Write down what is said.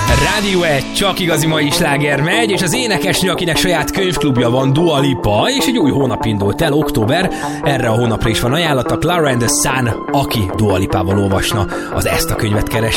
Rádió 1, csak igazi mai sláger megy, és az énekesnő, akinek saját könyvklubja van, Dua Lipa, és egy új hónap indult el, október, erre a hónapra is van ajánlata, Clara and the Sun, aki Dua Lipával olvasna, az ezt a könyvet keresse.